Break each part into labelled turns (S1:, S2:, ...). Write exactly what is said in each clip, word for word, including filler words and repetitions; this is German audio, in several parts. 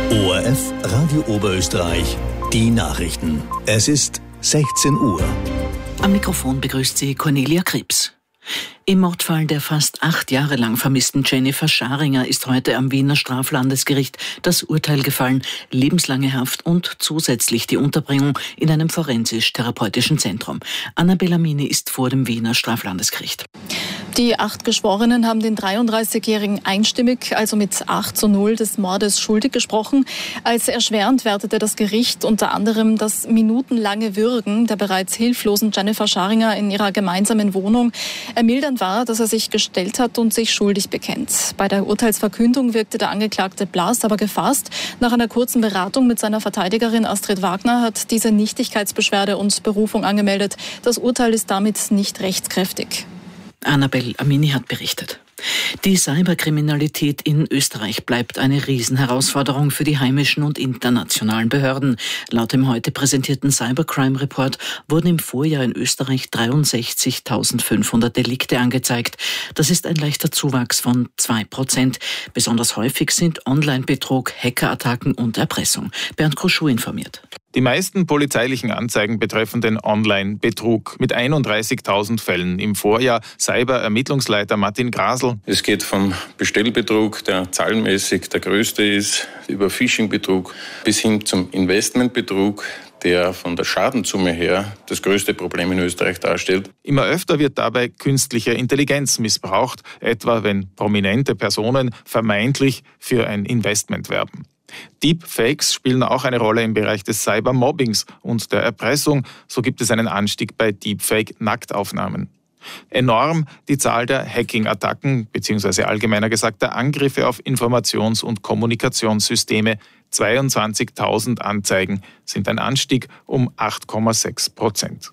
S1: O R F Radio Oberösterreich, die Nachrichten. Es ist sechzehn Uhr.
S2: Am Mikrofon begrüßt sie Cornelia Krebs. Im Mordfall der fast acht Jahre lang vermissten Jennifer Scharinger ist heute am Wiener Straflandesgericht das Urteil gefallen, lebenslange Haft und zusätzlich die Unterbringung in einem forensisch-therapeutischen Zentrum. Anna Bellamini ist vor dem Wiener Straflandesgericht.
S3: Die acht Geschworenen haben den dreiunddreißigjährigen einstimmig, also mit acht zu null, des Mordes schuldig gesprochen. Als erschwerend wertete das Gericht unter anderem das minutenlange Würgen der bereits hilflosen Jennifer Scharinger in ihrer gemeinsamen Wohnung. Ermildernd war, dass er sich gestellt hat und sich schuldig bekennt. Bei der Urteilsverkündung wirkte der Angeklagte blass, aber gefasst. Nach einer kurzen Beratung mit seiner Verteidigerin Astrid Wagner hat diese Nichtigkeitsbeschwerde und Berufung angemeldet. Das Urteil ist damit nicht rechtskräftig.
S2: Annabel Amini hat berichtet. Die Cyberkriminalität in Österreich bleibt eine Riesenherausforderung für die heimischen und internationalen Behörden. Laut dem heute präsentierten Cybercrime Report wurden im Vorjahr in Österreich dreiundsechzigtausendfünfhundert Delikte angezeigt. Das ist ein leichter Zuwachs von zwei Prozent. Besonders häufig sind Online-Betrug, Hackerattacken und Erpressung. Bernd Kruschuh informiert.
S4: Die meisten polizeilichen Anzeigen betreffen den Online-Betrug mit einunddreißigtausend Fällen. Im Vorjahr Cyber-Ermittlungsleiter Martin Grasl.
S5: Es geht vom Bestellbetrug, der zahlenmäßig der größte ist, über Phishing-Betrug bis hin zum Investmentbetrug, der von der Schadenssumme her das größte Problem in Österreich darstellt.
S4: Immer öfter wird dabei künstliche Intelligenz missbraucht, etwa wenn prominente Personen vermeintlich für ein Investment werben. Deepfakes spielen auch eine Rolle im Bereich des Cybermobbings und der Erpressung. So gibt es einen Anstieg bei Deepfake-Nacktaufnahmen. Enorm die Zahl der Hacking-Attacken bzw. allgemeiner gesagt der Angriffe auf Informations- und Kommunikationssysteme. zweiundzwanzigtausend Anzeigen sind ein Anstieg um acht Komma sechs Prozent.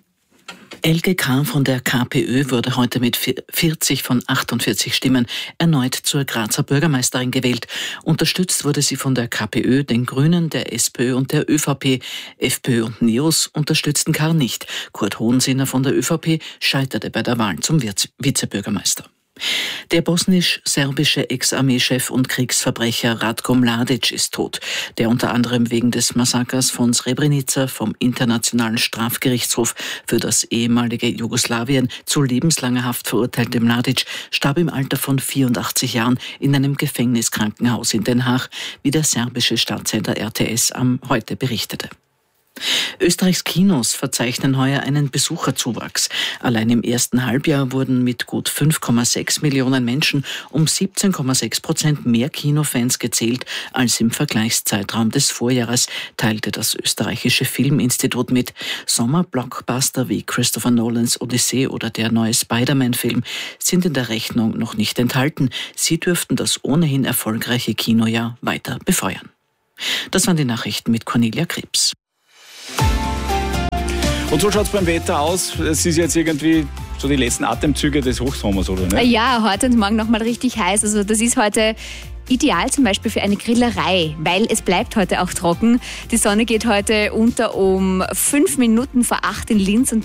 S2: Elke K. von der KPÖ wurde heute mit vierzig von achtundvierzig Stimmen erneut zur Grazer Bürgermeisterin gewählt. Unterstützt wurde sie von der KPÖ, den Grünen, der SPÖ und der ÖVP. FPÖ und NEOS unterstützten Karl nicht. Kurt Hohensinner von der ÖVP scheiterte bei der Wahl zum Vizebürgermeister. Der bosnisch-serbische Ex-Armeechef und Kriegsverbrecher Ratko Mladic ist tot. Der unter anderem wegen des Massakers von Srebrenica vom Internationalen Strafgerichtshof für das ehemalige Jugoslawien zu lebenslanger Haft verurteilte Mladic starb im Alter von vierundachtzig Jahren in einem Gefängniskrankenhaus in Den Haag, wie der serbische Staatssender R T S am heute berichtete. Österreichs Kinos verzeichnen heuer einen Besucherzuwachs. Allein im ersten Halbjahr wurden mit gut fünf Komma sechs Millionen Menschen um siebzehn Komma sechs Prozent mehr Kinofans gezählt als im Vergleichszeitraum des Vorjahres, teilte das österreichische Filminstitut mit. Sommerblockbuster wie Christopher Nolans Odyssee oder der neue Spider-Man-Film sind in der Rechnung noch nicht enthalten. Sie dürften das ohnehin erfolgreiche Kinojahr weiter befeuern. Das waren die Nachrichten mit Cornelia Krebs.
S6: Und so schaut es beim Wetter aus. Es ist jetzt irgendwie so die letzten Atemzüge des Hochsommers, oder nicht?
S7: Ja, heute und morgen nochmal richtig heiß. Also das ist heute ideal zum Beispiel für eine Grillerei, weil es bleibt heute auch trocken. Die Sonne geht heute unter um fünf Minuten vor acht in Linz und